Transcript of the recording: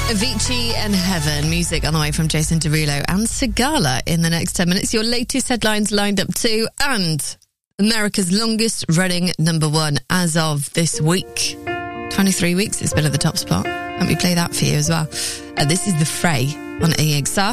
Avicii and Heaven, music on the way from Jason Derulo and Sigala in the next 10 minutes. Your latest headlines lined up too, and America's longest running number one as of this week. 23 weeks it's been at the top spot. Let me play that for you as well. This is The Fray on EXR.